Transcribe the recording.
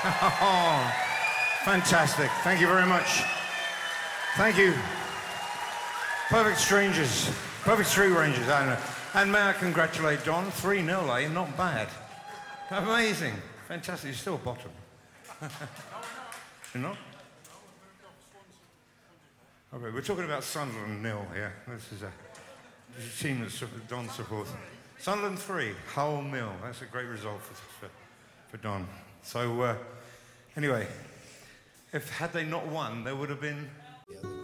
Oh, fantastic. Thank you very much. Thank you. Perfect Strangers. Perfect Street Rangers, I know. And may I congratulate Don? 3-0, eh? Not bad. Amazing. Fantastic. You're still bottom. You're not? Okay, we're talking about Sunderland 0 here. This is a team that Don supports. Sunderland 3, Hull 0. That's a great result for Don. So, anyway, had they not won, there would have been...